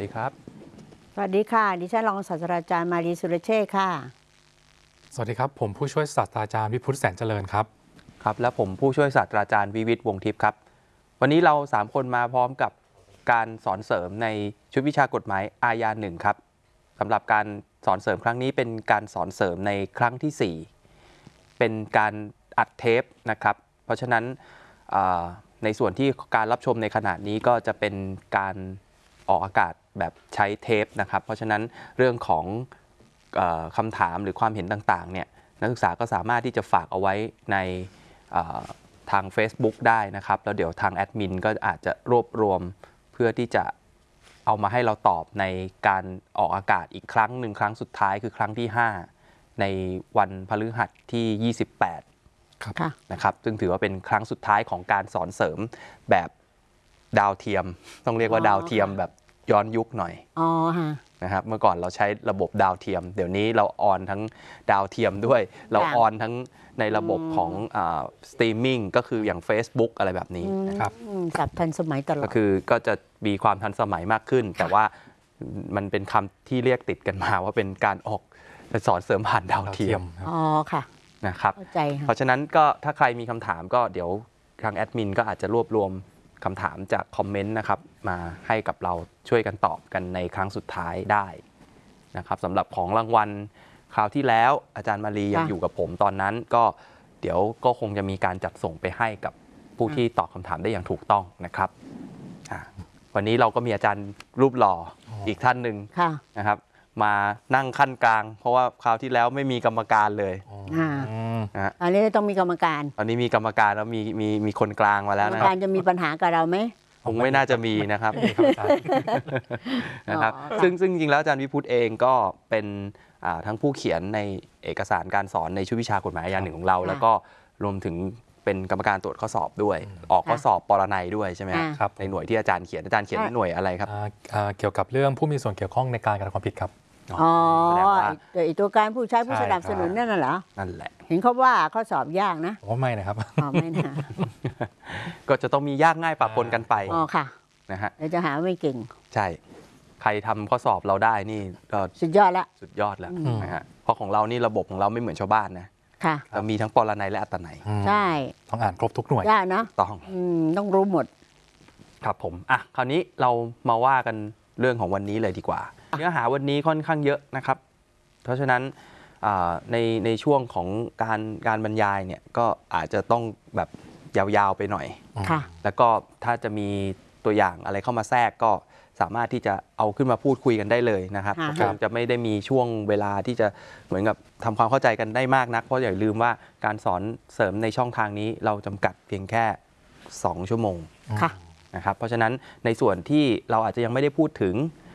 ดีครับสวัสดีค่ะดิฉันรองศาสตราจารย์มารีสุรเชษฐ์ค่ะสวัสดีครับผมผู้ช่วยศาสตราจารย์วิพุทธแสนเจริญครับครับและผมผู้ช่วยศาสตราจารย์วิวิทย์วงศ์ทิพย์ครับวันนี้เรา3คนมาพร้อมกับการสอนเสริมในชุดวิชากฎหมายอาญา1ครับสำหรับการสอนเสริมครั้งนี้เป็นการสอนเสริมในครั้งที่4เป็นการอัดเทปนะครับเพราะฉะนั้นในส่วนที่การรับชมในขณะนี้ก็จะเป็นการออกอากาศแบบใช้เทปนะครับเพราะฉะนั้นเรื่องของคำถามหรือความเห็นต่างๆเนี่ยนักศึกษาก็สามารถที่จะฝากเอาไว้ในทาง Facebook ได้นะครับแล้วเดี๋ยวทางแอดมินก็อาจจะรวบรวมเพื่อที่จะเอามาให้เราตอบในการออกอากาศอีกครั้งหนึ่งครั้งสุดท้ายคือครั้งที่5ในวันพฤหัสที่28นะครับซึ่งถือว่าเป็นครั้งสุดท้ายของการสอนเสริมแบบดาวเทียมต้องเรียกว่าดาวเทียมแบบย้อนยุคหน่อยนะครับเมื่อก่อนเราใช้ระบบดาวเทียมเดี๋ยวนี้เราออนทั้งดาวเทียมด้วยเราออนทั้งในระบบของสตรีมมิ่งก็คืออย่าง Facebook อะไรแบบนี้นะครับสับทันสมัยตลอดก็จะมีความทันสมัยมากขึ้นแต่ว่ามันเป็นคำที่เรียกติดกันมาว่าเป็นการออกสอนเสริมผ่านดาวเทียมอ๋อค่ะนะครับเพราะฉะนั้นก็ถ้าใครมีคำถามก็เดี๋ยวทางแอดมินก็อาจจะรวบรวมคำถามจากคอมเมนต์นะครับมาให้กับเราช่วยกันตอบกันในครั้งสุดท้ายได้นะครับสำหรับของรางวัลคราวที่แล้วอาจารย์มารียังอยู่กับผมตอนนั้นก็เดี๋ยวก็คงจะมีการจัดส่งไปให้กับผู้ที่ตอบคำถามได้อย่างถูกต้องนะครับวันนี้เราก็มีอาจารย์รูปหล่ออีกท่านหนึ่งนะครับมานั่งขั้นกลางเพราะว่าคราวที่แล้วไม่มีกรรมการเลยอันนี้ต้องมีกรรมการตอนนี้มีกรรมการแล้วมีคนกลางมาแล้วนะครับกรรมการจะมีปัญหากับเราไหมคงไม่น่าจะมีนะครับนะครับซึ่งจริงแล้วอาจารย์วิพุทธเองก็เป็นทั้งผู้เขียนในเอกสารการสอนในชุดวิชากฎหมายอาญา1ของเราแล้วก็รวมถึงเป็นกรรมการตรวจข้อสอบด้วยออกข้อสอบปรนัยด้วยใช่ไหมครับในหน่วยที่อาจารย์เขียนหน่วยอะไรครับเกี่ยวกับเรื่องผู้มีส่วนเกี่ยวข้องในการกระทำความผิดครับอ๋อตัวการผู้ใช้ผู้สนับสนุนนั่นเหรอนั่นแหละเห็นเขาว่าข้อสอบยากนะไม่นะครับไม่นะก็จะต้องมียากง่ายปะปนกันไปอ๋อค่ะนะฮะเราจะหาไม่เก่งใช่ใครทำข้อสอบเราได้นี่ก็สุดยอดแล้วนะฮะเพราะของเรานี่ระบบของเราไม่เหมือนชาวบ้านนะเรามีทั้งปรนัยและอัตนัยใช่ต้องอ่านครบทุกหน่วยยากนะต้องรู้หมดครับผมคราวนี้เรามาว่ากันเรื่องของวันนี้เลยดีกว่าเนื้อหาวันนี้ค่อนข้างเยอะนะครับเพราะฉะนั้นในช่วงของการบรรยายเนี่ยก็อาจจะต้องแบบยาวๆไปหน่อยแล้วก็ถ้าจะมีตัวอย่างอะไรเข้ามาแทรกก็สามารถที่จะเอาขึ้นมาพูดคุยกันได้เลยนะครับคงจะไม่ได้มีช่วงเวลาที่จะเหมือนกับทำความเข้าใจกันได้มากนักเพราะอย่าลืมว่าการสอนเสริมในช่องทางนี้เราจำกัดเพียงแค่2 ชั่วโมงนะครับเพราะฉะนั้นในส่วนที่เราอาจจะยังไม่ได้พูดถึง